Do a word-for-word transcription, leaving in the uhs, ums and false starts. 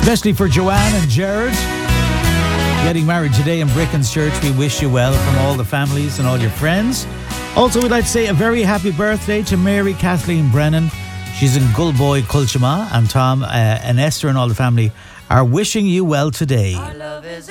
Especially for Joanne and Jared, getting married today in Bricken's Church. We wish you well from all the families and all your friends. Also, we'd like to say a very happy birthday to Mary Kathleen Brennan. She's in Gullboy, Culchama, and Tom uh, and Esther and all the family are wishing you well today.